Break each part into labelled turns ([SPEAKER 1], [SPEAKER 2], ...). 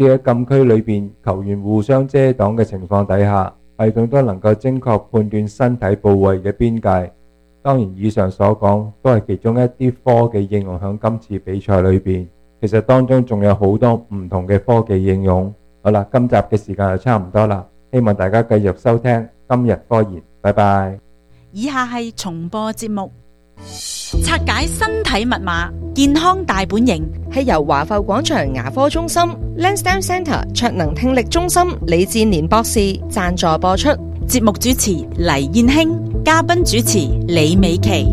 [SPEAKER 1] 喺禁區裏邊球員互相遮擋嘅情況底下，系統都能夠精確判斷身體部位嘅邊界。當然以上所講都係其中一啲科技應用響今次比賽裏邊，其實當中仲有好多唔同嘅科技應用。好啦，今集嘅時間就差唔多啦，希望大家繼續收聽今日科研，拜拜。
[SPEAKER 2] 以下係重播節目，拆解身體密碼，健康大本營，
[SPEAKER 3] 係由華埠廣場牙科中心 Lansdowne Centre 卓能聽力中心李志年博士贊助播出。
[SPEAKER 2] 節目主持黎燕卿，嘉賓主持李美琪。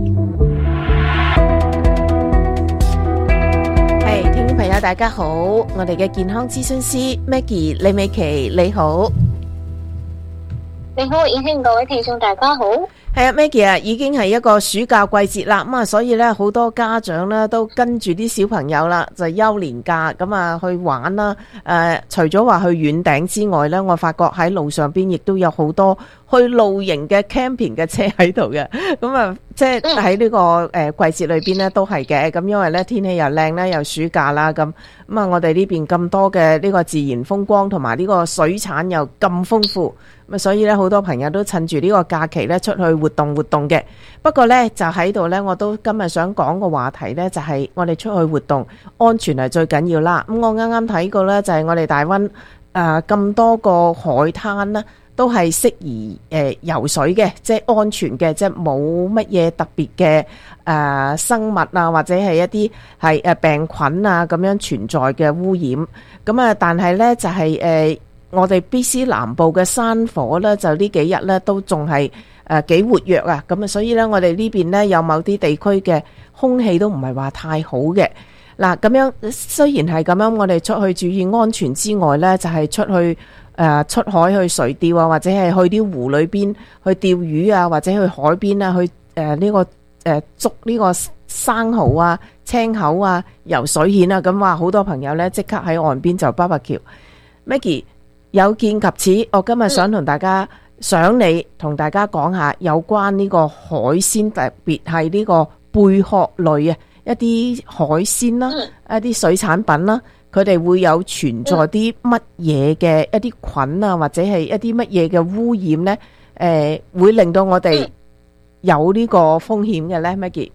[SPEAKER 4] 聽眾朋友大家好，我哋嘅健康諮詢師 Maggie 李美琪你好。
[SPEAKER 5] 你好，燕卿，各位聽眾大家好。
[SPEAKER 4] 係啊 Maggie 啊，已經係一個暑假季節啦，咁啊，所以咧好多家長咧都跟住啲小朋友啦，就休年假咁啊去玩啦。除咗話去遠頂之外咧，我發覺喺路上邊亦都有好多去露營嘅 camping 嘅車喺度嘅，咁啊，即係喺呢個季節裏邊咧都係嘅。咁因為咧天氣又靚啦，又暑假啦，咁啊，我哋呢邊咁多嘅呢個自然風光同埋呢個水產又咁豐富，咁啊，所以咧好多朋友都趁住呢個假期咧出去活動嘅。不過咧就喺度咧，我都今日想講個話題咧，就係我哋出去活動安全係最緊要啦。咁我啱啱睇過咧，就係我哋大灣咁多個海灘啦，都係適宜游水嘅，即係安全嘅，即係冇乜嘢特別嘅生物啊，或者係一啲係病菌啊咁樣存在嘅污染。咁啊，但係咧就係我哋 BC 南部嘅山火咧，就呢幾日咧都仲係幾活躍啊。咁啊，所以咧我哋呢邊咧有某啲地區嘅空氣都唔係話太好嘅。嗱，咁樣雖然係咁樣，我哋出去注意安全之外咧，就係出去出海去垂釣啊，或者係去啲湖裏邊去釣魚啊，或者去海邊啊，去呢個捉呢個生蠔啊、青口啊、游水蜆啊，咁話好多朋友咧即刻喺岸邊就BBQ。Maggie 有見及此，我今日想同大家想你同大家講下有關呢個海鮮，特別係呢個貝殼類啊，一啲海鮮啦，一啲水產品啦，佢哋會有存在啲乜嘢嘅一啲菌啊，或者係一啲乜嘢嘅污染呢？會令到我哋有呢個風險嘅呢 Maggie？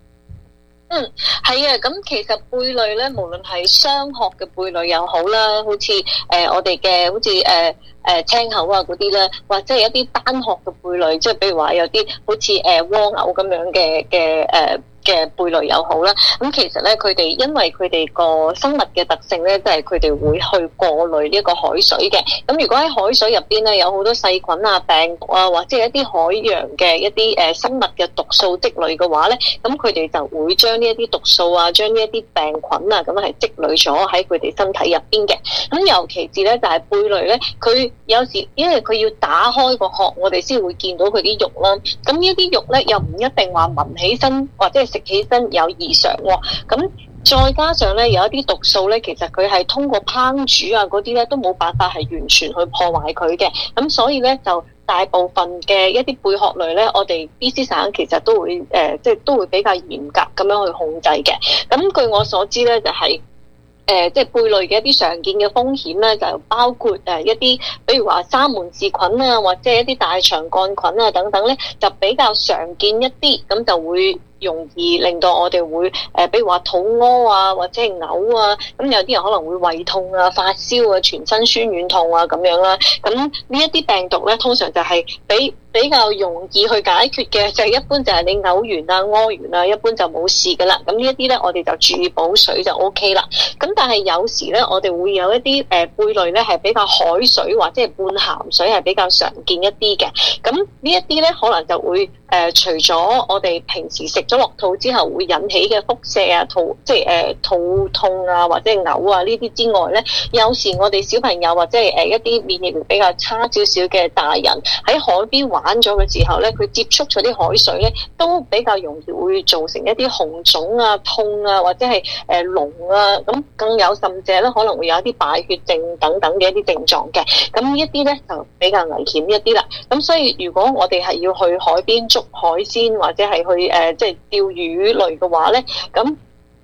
[SPEAKER 5] 係啊，咁其實貝類咧，無論係雙殼嘅貝類又好啦，好似我哋嘅好似青口啊嗰啲咧，或者係一啲單殼嘅貝類，即係比如話有啲好似蝸牛咁樣嘅貝類又好啦，咁其實咧佢哋因為佢哋個生物嘅特性咧，都係佢哋會去過濾呢一個海水嘅。咁如果喺海水入邊咧有好多細菌啊、病毒啊，或者係一啲海洋嘅一啲生物嘅毒素積累嘅話咧，咁佢哋就會將呢一啲毒素啊、將呢一啲病菌啊，咁係積累咗喺佢哋身體入邊嘅。咁尤其是咧就係貝類咧，佢有時因為佢要打開個殼，我哋先會見到佢啲肉啦。咁呢啲肉咧又唔一定話聞起身或者係食起身有異常喎。咁再加上咧有一啲毒素咧，其實佢係通過烹煮啊嗰啲咧都冇辦法係完全去破壞佢嘅。咁所以咧就大部分嘅一啲貝殼類咧，我哋 BC 省其實都會即係都會比較嚴格咁樣去控制嘅。咁據我所知咧就係即係貝類嘅一啲常見嘅風險咧，就包括一啲，比如話沙門氏菌啊，或者一啲大腸桿菌啊等等咧，就比較常見一啲，咁就會容易令到我哋會比如話肚屙啊，或者係嘔啊，咁有啲人可能會胃痛啊、發燒啊、全身酸軟痛啊咁樣啦。咁呢一啲病毒咧，通常就係比較容易去解決嘅，就係一般就係你嘔完啊、屙完啊，一般就冇事噶啦。咁呢一啲咧，我哋就注意補水就 OK 啦。咁但係有時咧，我哋會有一啲貝類咧係比較海水或者係半鹹水係比較常見一啲嘅。咁呢一啲咧，可能就會除咗我哋平時食咗落肚之後會引起嘅腹瀉啊、肚痛啊或者係嘔啊呢啲之外咧，有時我哋小朋友或者係一啲免疫力比較差少少嘅大人喺海邊玩咗嘅時候咧，佢接觸咗啲海水咧，都比較容易會造成一啲紅腫啊、痛啊或者係膿啊，咁更有甚者咧可能會有一啲敗血症等等嘅一啲症狀嘅。咁呢一啲咧就比較危險一啲啦。咁所以如果我哋係要去海邊捉海鮮或者係去即係釣魚類嘅話咧，咁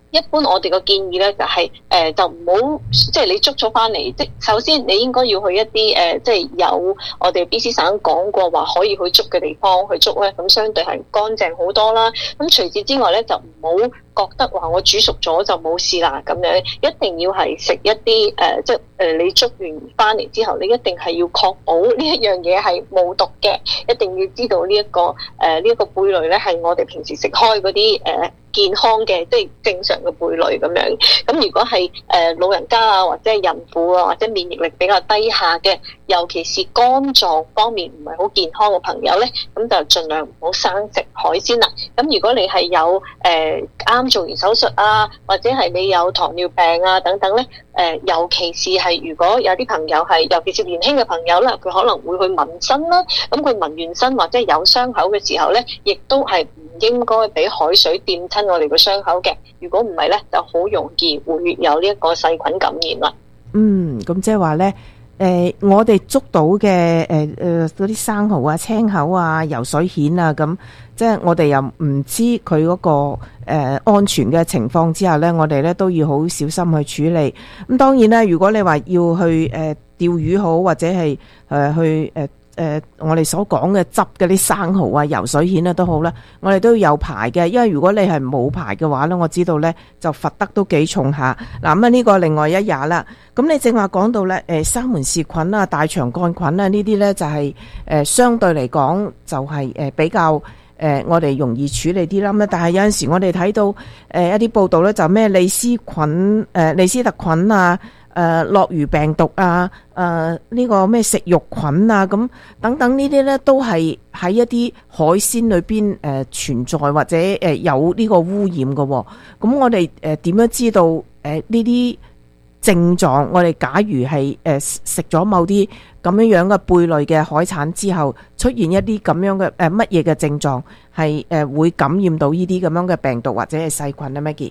[SPEAKER 5] 一般我哋個建議咧就係、就唔好即係你捉咗翻嚟，即首先你應該要去一啲即係有我哋 BC 省講過話可以去捉嘅地方去捉咧，咁相對係乾淨好多啦。咁除此之外咧，就唔好覺得話我煮熟咗就冇事啦咁樣，一定要係食一啲即係你捉完翻嚟之後，你一定係要確保呢一樣嘢係冇毒嘅，一定要知道呢一個呢一個貝類咧係我哋平時食開嗰啲健康嘅，即係正常嘅貝類咁樣。咁如果係老人家啊，或者係孕婦啊，或者免疫力比較低下嘅，尤其是肝臟方面唔係好健康嘅朋友咧，咁就盡量唔好生食海鮮啦。咁如果你係有啱做完手術啊，或者係你有糖尿病啊等等咧，尤其是係如果有啲朋友係，尤其是年輕嘅朋友啦，佢可能會去紋身啦。咁佢紋完身或者有傷口嘅時候咧，亦都係唔應該俾海水掂親我哋個傷口嘅。如果唔係咧，就好容易會有呢一個細菌感染啦。
[SPEAKER 4] 咁即係話咧，我哋捉到嘅嗰啲生蠔啊、青口啊、游水蜆啊，咁即係我哋又唔知佢嗰個安全嘅情況之下咧，我哋咧都要好小心去處理。咁當然啦，如果你話要去釣魚好，或者係去我哋所講嘅執嗰啲生蠔啊、游水蜆啊都好啦，我哋都要有牌嘅，因為如果你係冇牌嘅話咧，我知道咧就罰得都幾重下。嗱，咁呢個另外一也啦。咁你正話講到咧，沙門氏菌啊、大腸桿菌啊呢啲咧就係相對嚟講就係比較我哋容易處理啲啦。咁但係有陣時我哋睇到一啲報道咧，就咩利斯特菌啊、諾如病毒啊、呢個咩食肉菌啊，咁等等呢啲咧都係喺一啲海鮮裏邊存在或者有呢個污染嘅喎。咁我哋點樣知道呢啲症狀？我哋假如係食咗某啲咁樣嘅貝類嘅海產之後，出現一啲咁樣嘅乜嘢嘅症狀，係會感染到呢啲咁樣嘅病毒或者係細菌咧？Maggie？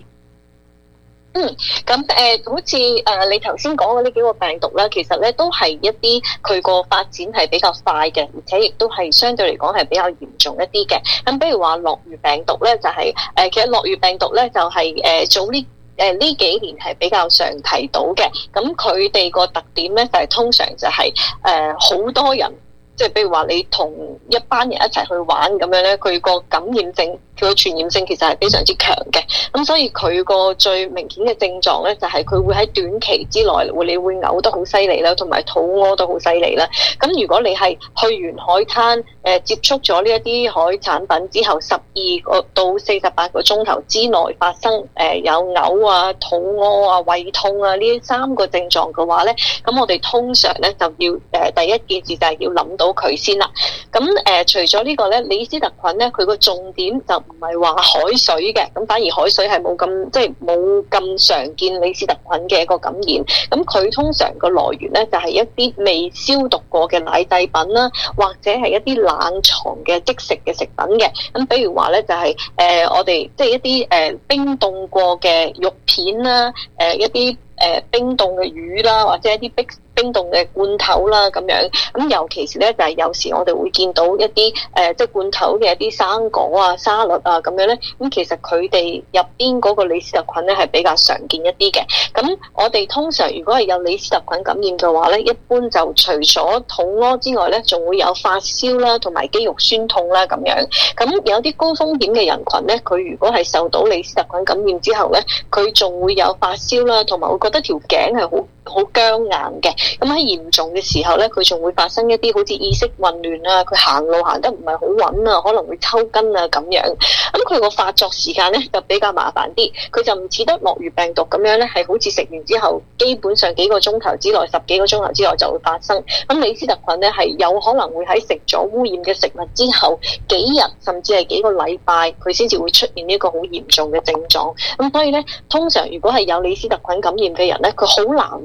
[SPEAKER 5] 咁好似你頭先講嘅呢幾個病毒咧，其實咧都係一啲佢個發展係比較快嘅，而且亦都係相對嚟講係比較嚴重一啲嘅。咁比如話諾如病毒咧，就係其實諾如病毒咧就係早呢幾年係比較常提到嘅。咁佢哋個特點咧就係通常就係好多人，即係比如話你同一班人一齊去玩咁樣咧，佢個感染性、佢個傳染性其實係非常之強嘅。咁所以佢個最明顯嘅症狀咧，就係佢會喺短期之內你會嘔得好犀利啦，同埋肚屙都好犀利啦。咁如果你係去完海灘接觸咗呢一啲海產品之後，12個到48個鐘頭之內發生有嘔啊、肚屙啊、胃痛啊呢3個症狀嘅話咧，咁我哋通常咧就要第一件事就係要諗到佢先啦。咁除咗呢個咧，李斯特菌咧，佢個重點就唔係話海水嘅，咁反而海水係冇咁常見李斯特菌嘅一個感染。咁佢通常個來源咧就係一啲未消毒過嘅奶製品啦，或者係一啲冷藏嘅即食嘅食品嘅。咁比如話咧就係我哋即係一啲冰凍過嘅肉片啦，一啲冰凍嘅魚啦，或者一啲冰凍嘅罐頭啦咁樣。咁尤其是咧就係有時我哋會見到一啲即係罐頭嘅一啲生果啊、沙律啊咁樣咧。咁其實佢哋入邊嗰個李斯特菌咧係比較常見一啲嘅。咁我哋通常如果係有李斯特菌感染嘅話咧，一般就除咗肚屙之外咧，仲會有發燒啦，同埋肌肉酸痛啦咁樣。咁有啲高風險嘅人群咧，佢如果係受到李斯特菌感染之後咧，佢仲會有發燒啦，同埋會覺得條頸係好僵硬嘅。咁喺嚴重嘅時候咧，佢仲會發生一啲好似意識混亂啊，佢行路行得唔係好穩啊，可能會抽筋啊咁樣。咁佢個發作時間咧就比較麻煩啲，佢就唔似得諾如病毒咁樣咧，係好似食完之後基本上幾個鐘頭之內、10幾個鐘頭之內就會發生。咁李斯特菌咧係有可能會喺食咗污染嘅食物之後幾日甚至係幾個禮拜，佢先至會出現呢個好嚴重嘅症狀。咁所以咧，通常如果係有李斯特菌感染嘅人咧，佢好難話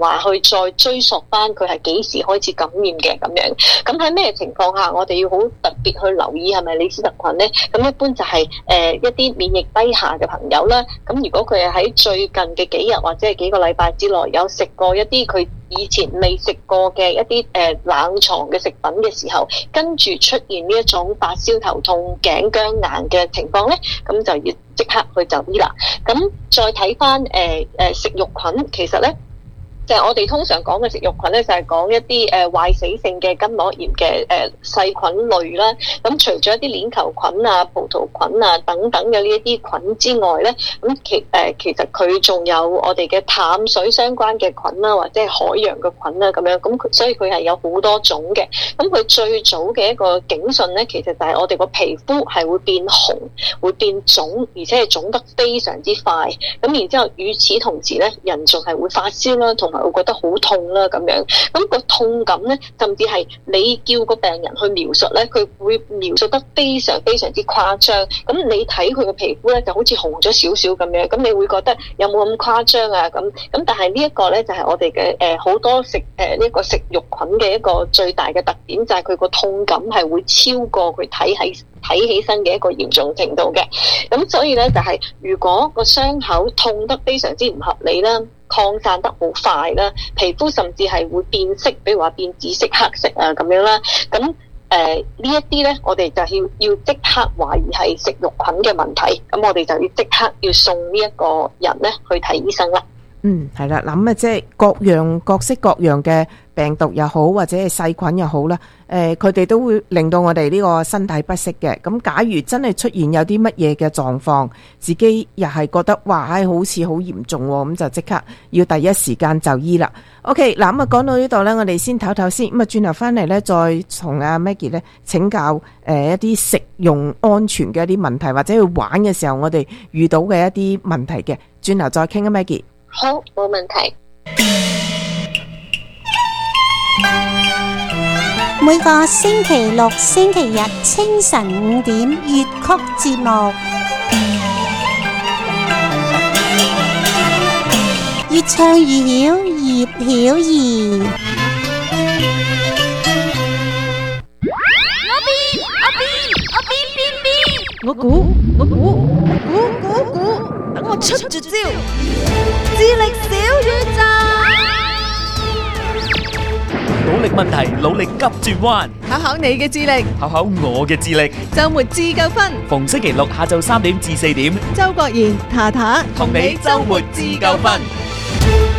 [SPEAKER 5] 話去再追溯翻佢係幾時開始感染嘅咁樣。咁喺咩情況下我哋要好特別去留意係咪李斯特菌呢？咁一般就係一啲免疫低下嘅朋友啦。咁如果佢係喺最近嘅幾日或者係幾個禮拜之內有食過一啲佢以前未食過嘅一啲冷藏嘅食品嘅時候，跟住出現呢一種發燒、頭痛、頸僵硬嘅情況呢，咁就要即刻去就醫啦。咁再睇翻食肉菌，其實呢，就係我哋通常講嘅食肉菌咧，就係講一啲壞死性嘅筋膜炎嘅細菌類啦。咁除咗一啲鏈球菌啊、葡萄菌啊等等嘅呢一啲菌之外咧，咁其實佢仲有我哋嘅淡水相關嘅菌啦，或者係海洋嘅菌啦咁樣。咁所以佢係有好多種嘅。咁佢最早嘅一個警訊咧，其實就係我哋個皮膚係會變紅、會變腫，而且係腫得非常之快。咁然之後，與此同時咧，人仲係會發燒啦，同埋會覺得好痛啦咁樣。咁個痛感咧，甚至係你叫個病人去描述咧，佢會描述得非常非常之誇張。咁你睇佢個皮膚咧，就好似紅咗少少咁樣。咁你會覺得有冇咁誇張啊？咁但係呢一個咧，就係我哋嘅好多食呢個食肉菌嘅一個最大嘅特點，就係佢個痛感係會超過佢睇起身嘅一個嚴重程度嘅。咁所以咧，就係如果個傷口痛得非常之唔合理啦，擴散得好快啦，皮膚甚至係會變色，比如話變紫色、黑色啊咁樣啦。咁呢一啲咧，我哋就要即刻懷疑係食肉菌嘅問題，咁我哋就要即刻要送呢一個人咧去睇醫生啦。
[SPEAKER 4] 係啦，咁即係各式各樣嘅病毒又好，或者係細菌又好啦，佢哋都會令到我哋呢個身體不適嘅。咁假如真係出現有啲乜嘢嘅狀況，自己又係覺得哇，好似好嚴重喎，咁就即刻要第一時間就醫啦。OK，嗱咁啊，講到呢度呢，我哋先唞唞先，咁啊轉頭翻嚟呢，再從阿 Maggie 呢請教一啲食用安全嘅一啲問題，或者去玩嘅時候我哋遇到嘅一啲問題嘅，轉頭再傾啊 Maggie。
[SPEAKER 5] 好，冇問題。
[SPEAKER 6] 每個星期六、星期日清晨5點粵曲節目，越唱越曉，葉曉儀。
[SPEAKER 3] 我估，等我出絕招，智力小宇宙。
[SPEAKER 7] 努力問題，努力急轉彎，
[SPEAKER 3] 考考你嘅智力，
[SPEAKER 7] 考考我嘅智力。
[SPEAKER 3] 周末自救分，
[SPEAKER 7] 逢星期六下晝3點至4點，
[SPEAKER 3] 周國賢、塔塔
[SPEAKER 7] 同你周末自救分。